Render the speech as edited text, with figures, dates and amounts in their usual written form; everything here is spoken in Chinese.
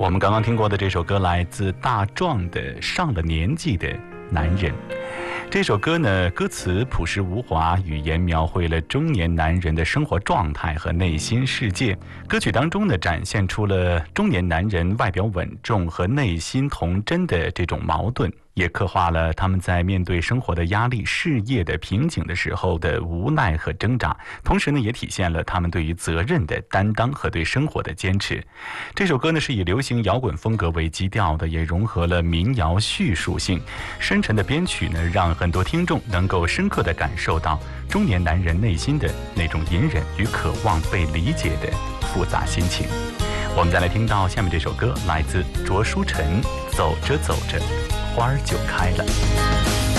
我们刚刚听过的这首歌来自大壮的《上了年纪的男人》。这首歌呢，歌词朴实无华，语言描绘了中年男人的生活状态和内心世界。歌曲当中呢，展现出了中年男人外表稳重和内心童真的这种矛盾，也刻画了他们在面对生活的压力、事业的瓶颈的时候的无奈和挣扎，同时呢，也体现了他们对于责任的担当和对生活的坚持。这首歌呢，是以流行摇滚风格为基调的，也融合了民谣叙述性。深沉的编曲呢，让很多听众能够深刻地感受到中年男人内心的那种隐忍与渴望被理解的复杂心情。我们再来听到下面这首歌，来自卓书晨，《走着走着花儿就开了》。